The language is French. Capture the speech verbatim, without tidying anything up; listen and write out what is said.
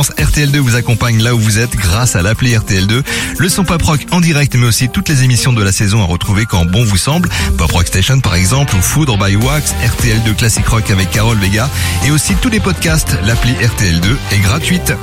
vacances, R T L deux vous accompagne là où vous êtes grâce à l'appli R T L deux. Le son Pop Rock en direct, mais aussi toutes les émissions de la saison à retrouver quand bon vous semble. Pop Rock Station par exemple, ou Foudre by Wax, R T L deux Classic Rock avec Carole Vega, et aussi tous les podcasts. L'appli R T L deux est gratuite.